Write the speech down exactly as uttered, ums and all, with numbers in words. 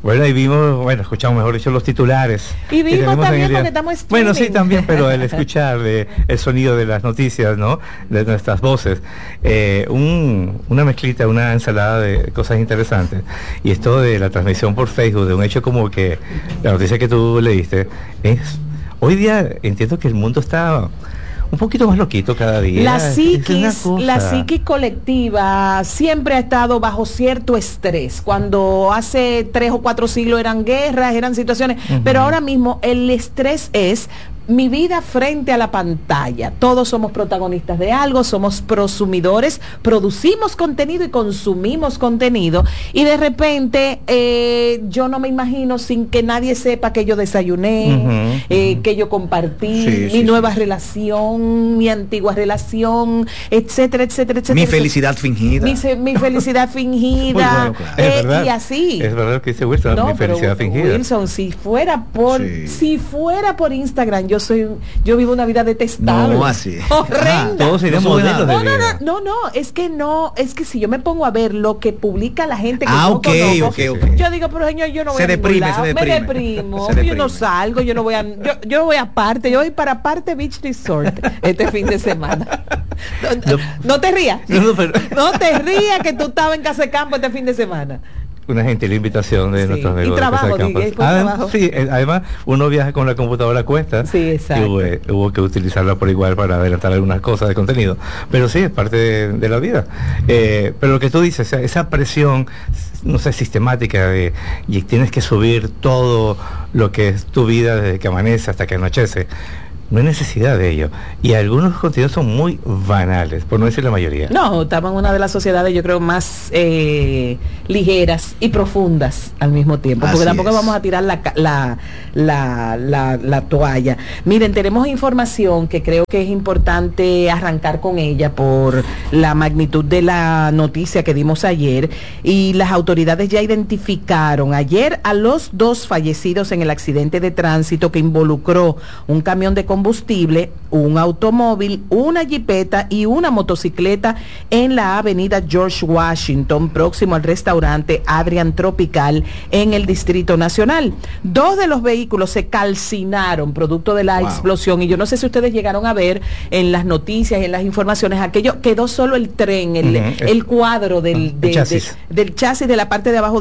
Bueno, y vimos, bueno, escuchamos mejor dicho los titulares. Y vimos también porque estamos streaming. Bueno, sí, también, pero el escuchar de, el sonido de las noticias, ¿no? De nuestras voces. Eh, un, una mezclita, una ensalada de cosas interesantes. Y esto de la transmisión por Facebook, de un hecho como que la noticia que tú leíste, es... Hoy día entiendo que el mundo está... un poquito más loquito cada día. La psiquis, la psiquis colectiva siempre ha estado bajo cierto estrés. Cuando hace tres o cuatro siglos eran guerras, eran situaciones, uh-huh. pero ahora mismo el estrés es mi vida frente a la pantalla. Todos somos protagonistas de algo, somos prosumidores, producimos contenido y consumimos contenido, y de repente eh, yo no me imagino sin que nadie sepa que yo desayuné, uh-huh, eh, uh-huh. que yo compartí, sí, mi sí, nueva sí. relación, mi antigua relación, etcétera, etcétera, etcétera. Mi felicidad fingida. Mi, mi felicidad fingida. Bueno, claro. eh, es verdad, y así. Es verdad que dice Wilson, no, mi felicidad pero, fingida. Wilson, si fuera por, sí. si fuera por Instagram, yo soy, yo vivo una vida detestable. No, así. Horrenda. Ah, todos serían no, modelos de no, vida. no, no, no, no, es que no, es que si yo me pongo a ver lo que publica la gente que ah, yo okay, conozco, okay, okay. yo digo, pero señor, yo no voy se a deprime, ningún lado, se deprime. me deprimo, se deprime. yo no salgo, yo no voy a, yo, yo voy aparte, yo voy para Aparte Beach Resort este fin de semana. No, no, no te rías, no, no, pero... no te rías que tú estabas en casa de campo este fin de semana. Una gentil invitación de sí. nuestros amigos y trabajo, de Digue, además, trabajo. Sí, además uno viaja con la computadora a cuesta, sí, exacto. y hubo, hubo que utilizarla por igual para adelantar algunas cosas de contenido, pero sí, es parte de, de la vida. Eh, pero lo que tú dices, esa, esa presión, no sé, sistemática de, y tienes que subir todo lo que es tu vida desde que amanece hasta que anochece, no hay necesidad de ello. Y algunos contenidos son muy banales, por no decir la mayoría. No, estamos en una de las sociedades, yo creo, más eh, ligeras y profundas al mismo tiempo, porque Así tampoco es. vamos a tirar la, la, la, la, la toalla. Miren, tenemos información que creo que es importante arrancar con ella por la magnitud de la noticia que dimos ayer, y las autoridades ya identificaron ayer a los dos fallecidos en el accidente de tránsito que involucró un camión de combustible, un automóvil, una jipeta y una motocicleta en la avenida George Washington, próximo al restaurante Adrian Tropical en el Distrito Nacional. Dos de los vehículos se calcinaron producto de la wow. explosión, y yo no sé si ustedes llegaron a ver en las noticias y en las informaciones, aquello quedó solo el tren, el, uh-huh. el cuadro del, de, el chasis. De, del chasis de la parte de abajo